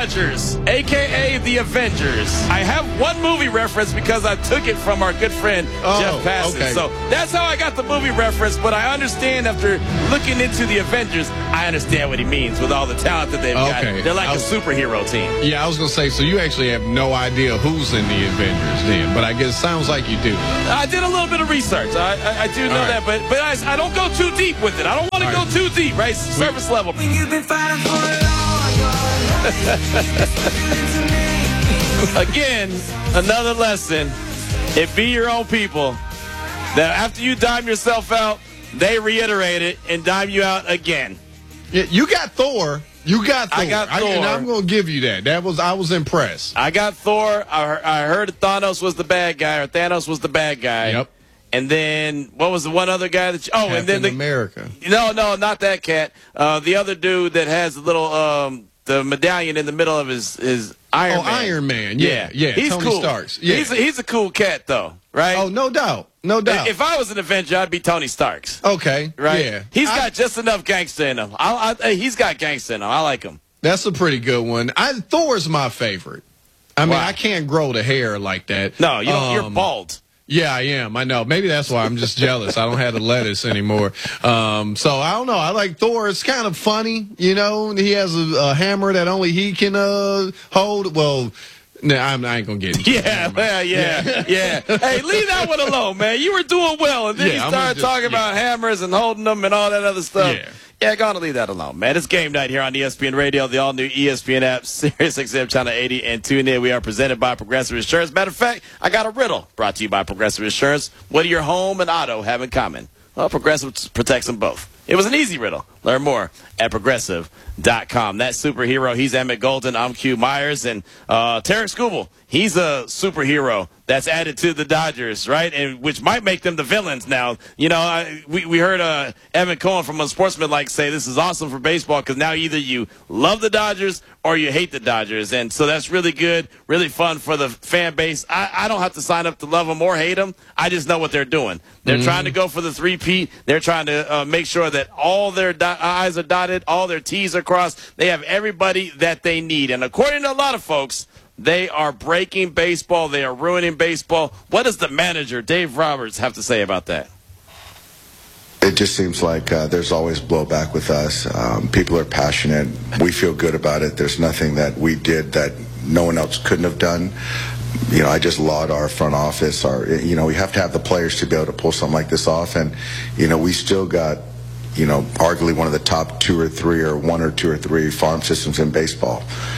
Dodgers, a.k.a. the Avengers. I have one movie reference because I took it from our good friend Jeff Passan. Okay. So that's how I got the movie reference, but I understand after looking into the Avengers, I understand what he means with all the talent that they've got. They're like a superhero team. Yeah, I was going to say, so you actually have no idea who's in the Avengers then, but I guess it sounds like you do. I did a little bit of research. I do know that, but I don't go too deep with it. I don't want to go too deep, right? Surface level. Again, another lesson. It be your own people that after you dime yourself out, they reiterate it and dime you out again. Yeah, you got Thor. I got Thor. And I'm going to give you that. I was impressed. I got Thor. I heard Thanos was the bad guy, or Thanos was the bad guy. Yep. And then, what was the one other guy that and then America. No, not that cat. The other dude that has the little, the medallion in the middle of his Iron Man. Iron Man. Yeah. He's Tony cool. Starks. Yeah. He's a cool cat, though, right? Oh, no doubt. No doubt. If I was an Avenger, I'd be Tony Starks. Okay. Right? Yeah. He's got just enough gangster in him. He's got gangster in him. I like him. That's a pretty good one. Thor's my favorite. I mean, I can't grow the hair like that. No, you don't, you're bald. Yeah, I am. I know. Maybe that's why I'm just jealous. I don't have the lettuce anymore. So I don't know. I like Thor. It's kind of funny, you know. He has a hammer that only he can hold. Well, nah, I ain't gonna get it. Yeah. Hey, leave that one alone, man. You were doing well, and then you started talking about hammers and holding them and all that other stuff. Yeah, go on and leave that alone, man. It's game night here on ESPN Radio, the all-new ESPN app, Sirius XM Channel 80, and tune in. We are presented by Progressive Insurance. Matter of fact, I got a riddle brought to you by Progressive Insurance. What do your home and auto have in common? Well, Progressive protects them both. It was an easy riddle. Learn more at Progressive.com. That superhero, he's Emmett Golden. I'm Q Myers. And Tarek Skubal, he's a superhero that's added to the Dodgers, right? And which might make them the villains now. You know, we heard Evan Cohen from Unsportsmanlike say this is awesome for baseball because now either you love the Dodgers or you hate the Dodgers. And so that's really good, really fun for the fan base. I don't have to sign up to love them or hate them. I just know what they're doing. They're trying to go for the three-peat. They're trying to make sure that all their I's are dotted, all their T's are crossed. They have everybody that they need. And according to a lot of folks, they are breaking baseball. They are ruining baseball. What does the manager, Dave Roberts, have to say about that? It just seems like there's always blowback with us. People are passionate. We feel good about it. There's nothing that we did that no one else couldn't have done. You know, I just laud our front office. We have to have the players to be able to pull something like this off. And, we still got, arguably one of the top 2 or 3 or 1 or 2 or 3 farm systems in baseball,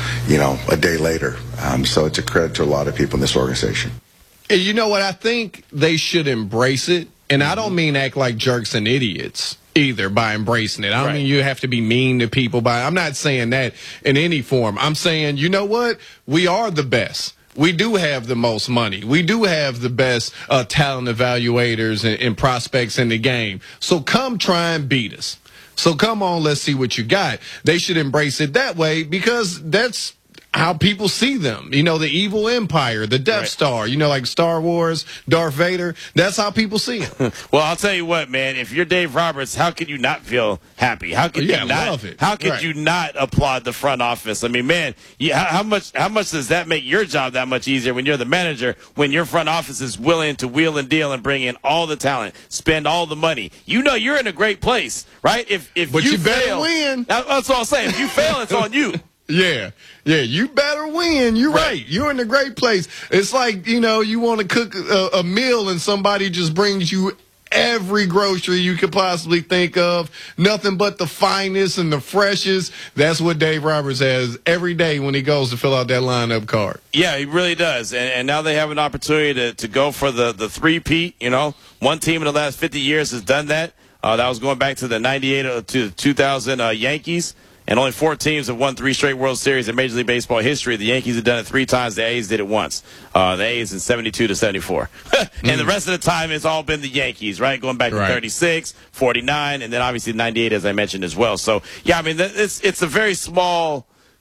a day later. So it's a credit to a lot of people in this organization. And you know what? I think they should embrace it. And I don't mean act like jerks and idiots either by embracing it. I don't mean you have to be mean to people. I'm not saying that in any form. I'm saying, you know what? We are the best. We do have the most money. We do have the best talent evaluators and prospects in the game. So come try and beat us. So come on, let's see what you got. They should embrace it that way because that's how people see them. The evil empire, the Death Star, like Star Wars, Darth Vader. That's how people see him. Well, I'll tell you what, man. If you're Dave Roberts, how could you not feel happy? How could you not love it? How could you not applaud the front office? I mean, man, how much does that make your job that much easier when you're the manager, when your front office is willing to wheel and deal and bring in all the talent, spend all the money? You're in a great place, right? But you fail, better win. That's all I'm saying. If you fail, it's on you. Yeah, you better win. You're right. You're in a great place. It's like, you want to cook a meal and somebody just brings you every grocery you could possibly think of, nothing but the finest and the freshest. That's what Dave Roberts has every day when he goes to fill out that lineup card. Yeah, he really does. And now they have an opportunity to go for the three-peat. One team in the last 50 years has done that. That was going back to the 98 to 2000 Yankees. And only 4 teams have won 3 straight World Series in Major League Baseball history. The Yankees have done it 3 times. The A's did it once. The A's in 72 to 74. And the rest of the time, it's all been the Yankees, right? Going back to 36, 49, and then obviously 98, as I mentioned as well. So, yeah, I mean, it's a very small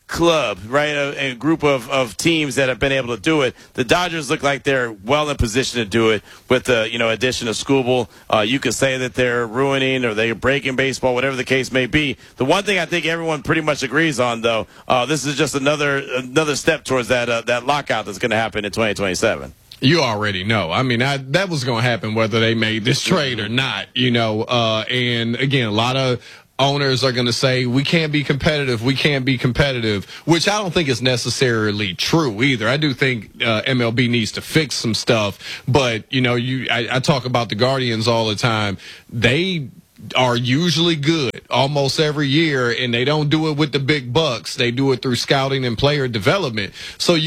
club, right? A group of teams that have been able to do it. The Dodgers look like they're well in position to do it with the addition of Skubal. You could say that they're ruining or they're breaking baseball, whatever the case may be. The one thing I think everyone pretty much agrees on, though, this is just another step towards that lockout that's going to happen in 2027. You already know. I mean, that was going to happen whether they made this trade or not, and again, a lot of owners are going to say, we can't be competitive, which I don't think is necessarily true either. I do think MLB needs to fix some stuff, but, I talk about the Guardians all the time. They are usually good almost every year, and they don't do it with the big bucks. They do it through scouting and player development. So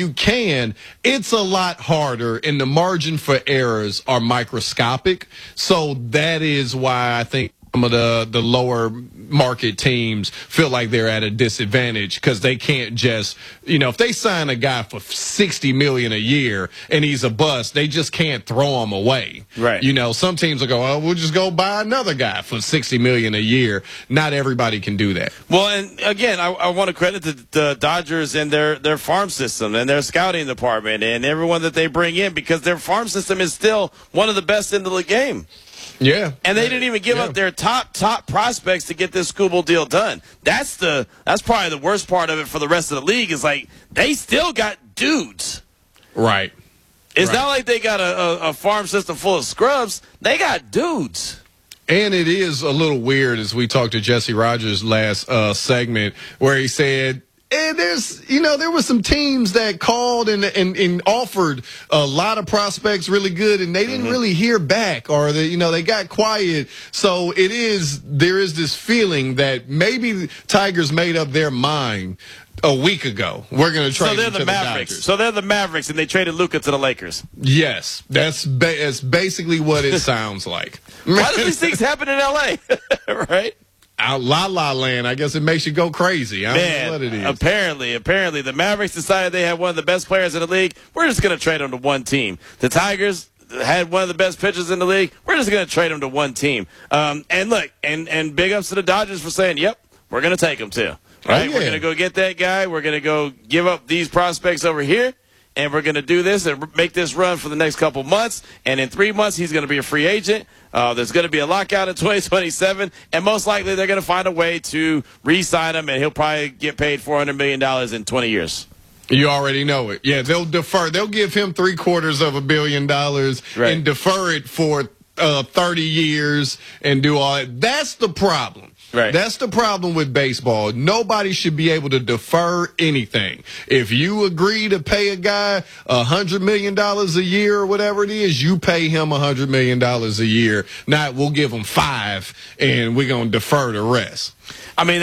it's a lot harder, and the margin for errors are microscopic. So that is why I think some of the lower market teams feel like they're at a disadvantage because they can't just, if they sign a guy for $60 million a year and he's a bust, they just can't throw him away. Right. Some teams will go, oh, we'll just go buy another guy for $60 million a year. Not everybody can do that. Well, and again, I want to credit the Dodgers and their farm system and their scouting department and everyone that they bring in, because their farm system is still one of the best in the game. Yeah. And they didn't even give up their top prospects to get this Skubal deal done. That's probably the worst part of it for the rest of the league, is like they still got dudes. Right. It's not like they got a farm system full of scrubs. They got dudes. And it is a little weird, as we talked to Jesse Rogers last segment, where he said, and there were some teams that called and offered a lot of prospects really good, and they didn't really hear back, or they got quiet. So there is this feeling that maybe the Tigers made up their mind a week ago. We're going to trade them to the Mavericks. So they're the Mavericks, and they traded Luka to the Lakers. Yes, that's basically what it sounds like. Why do these things happen in L.A.? Right? La La Land, I guess it makes you go crazy. I don't know what it is. Apparently, the Mavericks decided they had one of the best players in the league. We're just going to trade them to one team. The Tigers had one of the best pitchers in the league. We're just going to trade them to one team. And look, and big ups to the Dodgers for saying, yep, we're going to take them too. Right? Oh, yeah. We're going to go get that guy. We're going to go give up these prospects over here. And we're going to do this and make this run for the next couple months. And in 3 months, he's going to be a free agent. There's going to be a lockout in 2027. And most likely, they're going to find a way to re-sign him. And he'll probably get paid $400 million in 20 years. You already know it. Yeah, they'll defer. They'll give him $750 million and defer it for 30 years and do all that. That's the problem. Right. That's the problem with baseball. Nobody should be able to defer anything. If you agree to pay a guy $100 million a year or whatever it is, you pay him $100 million a year. Not we'll give him $5 and we're going to defer the rest. I mean,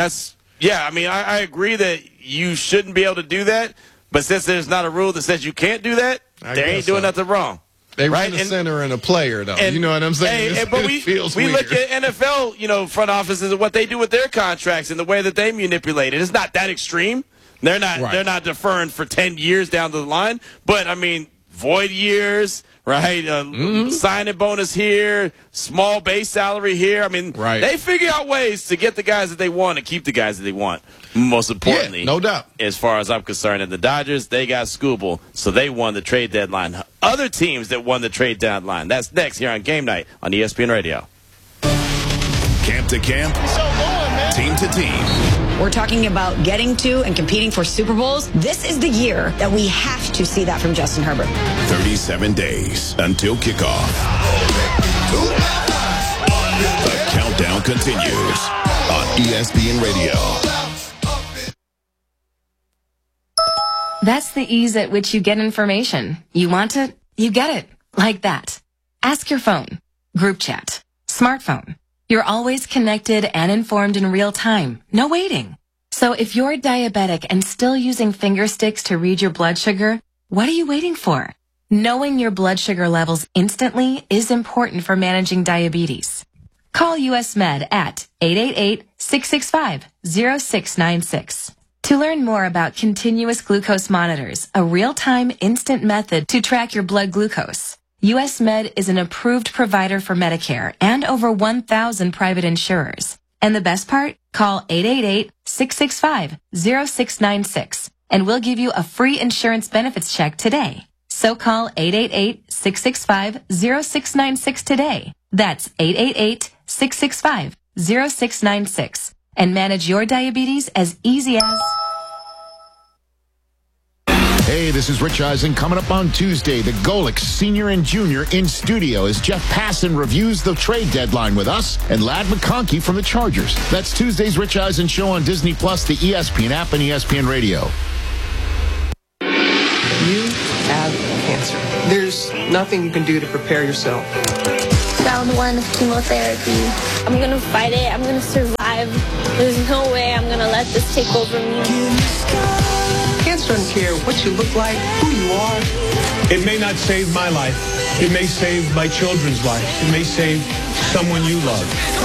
yeah. I mean, I agree that you shouldn't be able to do that. But since there's not a rule that says you can't do that, they ain't doing nothing wrong. They run a center and a player, though. You know what I'm saying? But we look at NFL, front offices and what they do with their contracts and the way that they manipulate it. It's not that extreme. They're not deferring for 10 years down the line. But I mean, void years, right? Signing bonus here, small base salary here. I mean, they figure out ways to get the guys that they want and keep the guys that they want. Most importantly, no doubt. As far as I'm concerned, and the Dodgers, they got Skubal, so they won the trade deadline. Other teams that won the trade deadline. That's next here on Game Night on ESPN Radio. Camp to camp, team to team. We're talking about getting to and competing for Super Bowls. This is the year that we have to see that from Justin Herbert. 37 days until kickoff. The countdown continues on ESPN Radio. That's the ease at which you get information. You want it, you get it. Like that. Ask your phone. Group chat. Smartphone. You're always connected and informed in real time. No waiting. So if you're diabetic and still using finger sticks to read your blood sugar, what are you waiting for? Knowing your blood sugar levels instantly is important for managing diabetes. Call US Med at 888-665-0696. To learn more about continuous glucose monitors, a real-time instant method to track your blood glucose, US Med is an approved provider for Medicare and over 1,000 private insurers. And the best part? Call 888-665-0696 and we'll give you a free insurance benefits check today. So call 888-665-0696 today. That's 888-665-0696 and manage your diabetes as easy as... Hey, this is Rich Eisen. Coming up on Tuesday, the Golics Senior and Junior in studio as Jeff Passan reviews the trade deadline with us and Ladd McConkey from the Chargers. That's Tuesday's Rich Eisen show on Disney+, the ESPN app, and ESPN Radio. You have cancer. There's nothing you can do to prepare yourself. Round 1 of chemotherapy. I'm going to fight it. I'm going to survive. There's no way I'm going to let this take over me. Cancer doesn't care what you look like, who you are. It may not save my life. It may save my children's life. It may save someone you love.